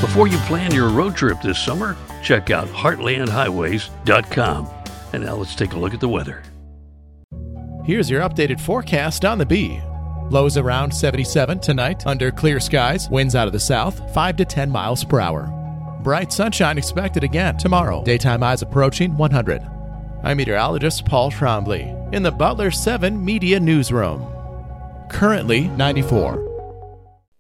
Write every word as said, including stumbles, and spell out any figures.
Before you plan your road trip this summer, check out heartland highways dot com. And now let's take a look at the weather. Here's your updated forecast on the Bee. Lows around seventy-seven tonight, under clear skies, winds out of the south, five to ten miles per hour. Bright sunshine expected again tomorrow, daytime highs approaching one hundred. I'm meteorologist Paul Trombley in the Butler seven Media Newsroom. Currently ninety-four.